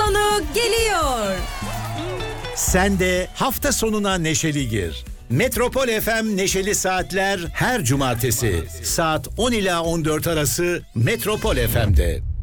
sonu geliyor. Sen de hafta sonuna neşeli gir. Metropol FM Neşeli Saatler her cumartesi saat 10 ila 14 arası Metropol FM'de.